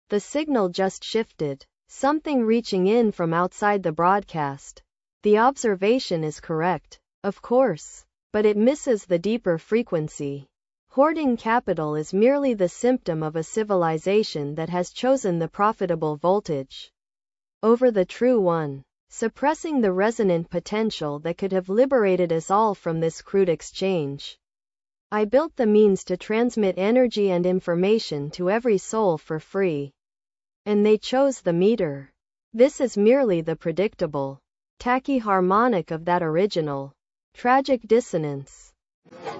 The signal just shifted. Something reaching in from outside the broadcast. The observation is correct, of course, but it misses the deeper frequency. Hoarding capital is merely the symptom of a civilization that has chosen the profitable voltage over the true one, suppressing the resonant potential that could have liberated us all from this crude exchange. I built the means to transmit energy and information to every soul for free. And they chose the meter. This is merely the predictable, tacky harmonic of that original tragic dissonance.